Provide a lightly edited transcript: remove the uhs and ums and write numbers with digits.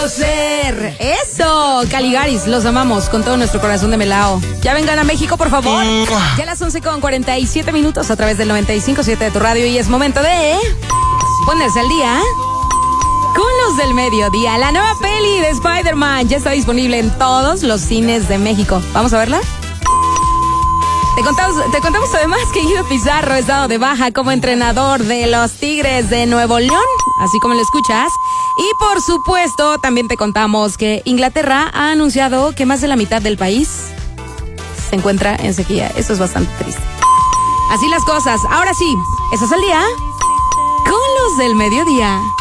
Ser. Eso, Caligaris, los amamos con todo nuestro corazón de melao. Ya vengan a México, por favor. Ya a las 11:47 a través del 95.7 de tu radio y es momento de ponerse al día con los del mediodía. La nueva peli de Spider-Man ya está disponible en todos los cines de México. ¿Vamos a verla? Te contamos además que Guido Pizarro es dado de baja como entrenador de los Tigres de Nuevo León, así como lo escuchas. Y por supuesto, también te contamos que Inglaterra ha anunciado que más de la mitad del país se encuentra en sequía. Eso es bastante triste. Así las cosas. Ahora sí, eso es el día con los del mediodía.